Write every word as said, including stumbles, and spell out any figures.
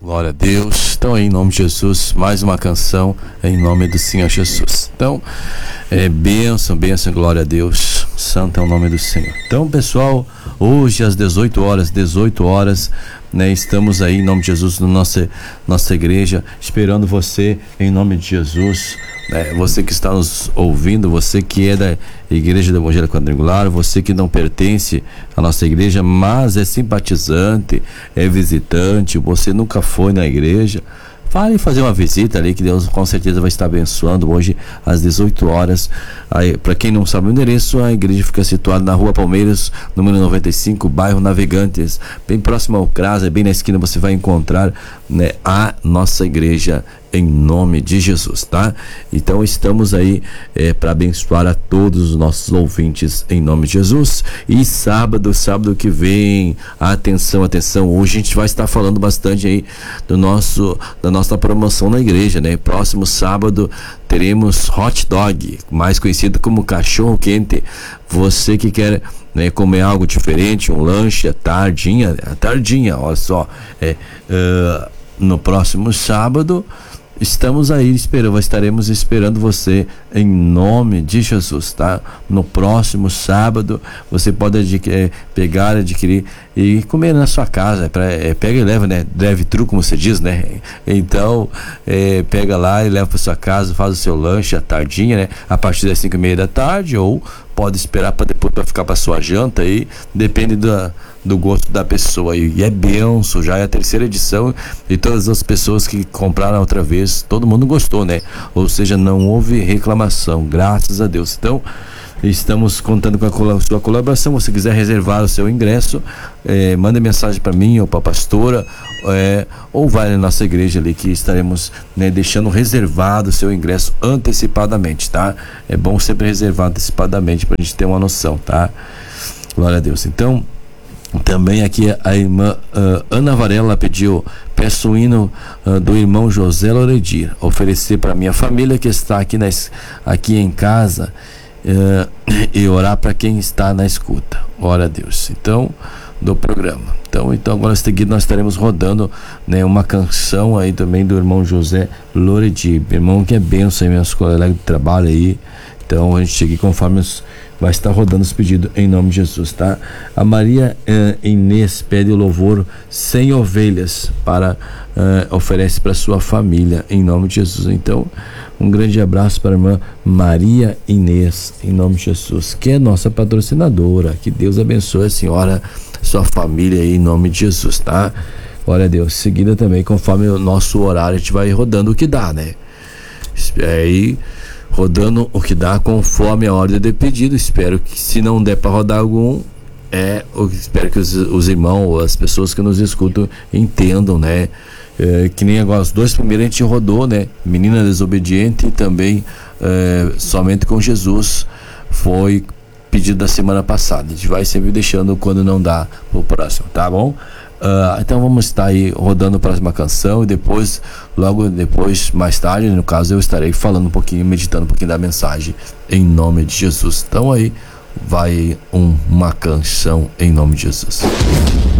Glória a Deus. Então, em nome de Jesus, mais uma canção em nome do Senhor Jesus. Então, é bênção, bênção, glória a Deus. Santo é o nome do Senhor. Então, pessoal, hoje às dezoito horas, dezoito horas, né, estamos aí em nome de Jesus na nossa, nossa igreja, esperando você em nome de Jesus. É, você que está nos ouvindo, você que é da Igreja do Evangelho Quadrangular, você que não pertence à nossa igreja, mas é simpatizante, é visitante, você nunca foi na igreja, vale fazer uma visita ali, que Deus com certeza vai estar abençoando hoje às dezoito horas. Para quem não sabe o endereço, a igreja fica situada na Rua Palmeiras, número noventa e cinco, bairro Navegantes, bem próximo ao Crasa, bem na esquina você vai encontrar, né, a nossa igreja em nome de Jesus, tá? Então estamos aí é, para abençoar a todos os nossos ouvintes em nome de Jesus. E sábado, sábado que vem, atenção, atenção, hoje a gente vai estar falando bastante aí do nosso, da nossa promoção na igreja, né? Próximo sábado teremos hot dog, mais conhecido como cachorro quente. Você que quer, né, comer algo diferente, um lanche à tardinha, à tardinha, olha só, é, uh, no próximo sábado estamos aí esperando, estaremos esperando você em nome de Jesus, tá? No próximo sábado você pode adquirir, pegar, adquirir e comer na sua casa, é pra, é, pega e leva, né? Drive-thru, como você diz, né? Então, é, pega lá e leva para sua casa, faz o seu lanche à tardinha, né? A partir das cinco e meia da tarde, ou pode esperar para depois para ficar para sua janta aí, depende da, do gosto da pessoa. E, e é benção, já é a terceira edição e todas as pessoas que compraram outra vez, todo mundo gostou, né? Ou seja, não houve reclamação, graças a Deus. Então, estamos contando com a col- sua colaboração. Se você quiser reservar o seu ingresso, é, manda mensagem para mim ou para a pastora, é, ou vai na nossa igreja ali que estaremos, né, deixando reservado o seu ingresso antecipadamente, tá? É bom sempre reservar antecipadamente para a gente ter uma noção, tá? Glória a Deus. Então, também aqui a irmã uh, Ana Varela pediu: peço o hino uh, do irmão José Loredir, oferecer para minha família que está aqui, na, aqui em casa, uh, e orar para quem está na escuta. Glória a Deus. Então, do programa. Então, então agora em seguida nós estaremos rodando, né, uma canção aí também do irmão José Loredir, irmão que é benção aí, meus colegas de trabalho aí. Então a gente chega aqui conforme os, vai estar rodando os pedidos em nome de Jesus, tá? A Maria uh, Inês pede o louvor cem ovelhas para uh, oferece para sua família em nome de Jesus. Então, um grande abraço para a irmã Maria Inês em nome de Jesus, que é nossa patrocinadora. Que Deus abençoe a senhora, sua família aí em nome de Jesus, tá? Glória a Deus. Seguida também, conforme o nosso horário, a gente vai rodando o que dá, né? Aí rodando o que dá conforme a ordem de pedido. Espero que, se não der para rodar algum, é, eu espero que os, os irmãos ou as pessoas que nos escutam entendam, né? É, que nem agora os dois primeiros a gente rodou, né? Menina Desobediente e também é, Somente com Jesus, foi pedido da semana passada. A gente vai sempre deixando quando não dá pro próximo, tá bom? Uh, então vamos estar aí rodando a próxima canção e depois, logo depois, mais tarde, no caso, eu estarei falando um pouquinho, meditando um pouquinho da mensagem em nome de Jesus. Então aí vai um, uma canção em nome de Jesus.